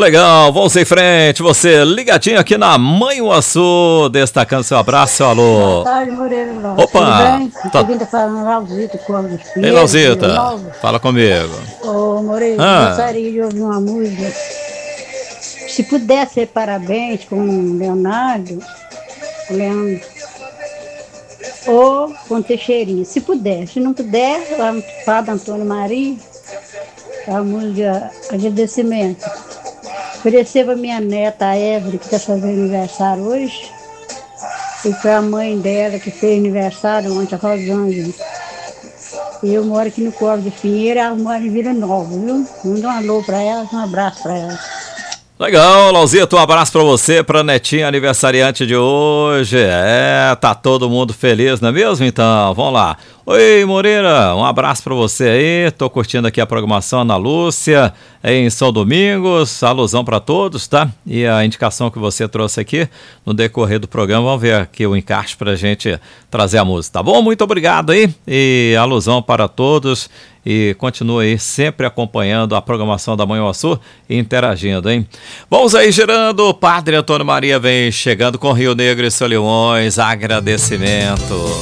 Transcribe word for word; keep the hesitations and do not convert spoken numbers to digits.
Legal, vamos em frente, você ligadinho aqui na Manhuaçu, destacando seu abraço, seu alô. Boa tarde, Moreira. Opa! Tudo bem? Tá... Tô vindo falando Lauzito, Clóvis Ei, Lauzita, fala comigo. Ô, Moreira, ah. gostaria de ouvir uma música. Se puder ser parabéns com o Leonardo, o Leandro, ou com Teixeirinha, se puder. Se não puder, lá no Padre Antônio Maria, a música Agradecimento. Oferecer para minha neta, a Evelyn, que está fazendo aniversário hoje, e para a mãe dela, que fez aniversário ontem, a Rosângela. E eu moro aqui no Córrego de Pinheiro, ela mora em Vila Nova, viu? Manda um alô para ela, um abraço para ela. Legal, Lauzito, um abraço pra você, pra netinha aniversariante de hoje. É, tá todo mundo feliz, não é mesmo? Então, vamos lá. Oi, Moreira, um abraço pra você aí. Tô curtindo aqui a programação Ana Lúcia, em São Domingos. Alusão pra todos, tá? E a indicação que você trouxe aqui no decorrer do programa, vamos ver aqui o encaixe pra gente trazer a música, tá bom? Muito obrigado aí. E alusão para todos. E continue aí sempre acompanhando a programação da Manhuaçu e interagindo, hein? Vamos aí girando, o Padre Antônio Maria vem chegando com Rio Negro e Solimões, agradecimento.